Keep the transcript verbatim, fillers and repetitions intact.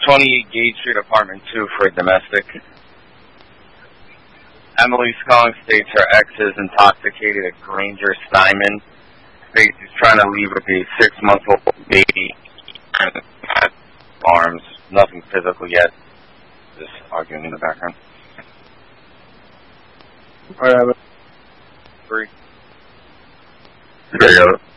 twenty-eight Gage Street, apartment two for domestic. Emily's calling, states her ex is intoxicated at Granger Steinman. States he's trying to leave with a six-month-old baby. Arms, nothing physical yet. Just arguing in the background. All right, Three. There you go.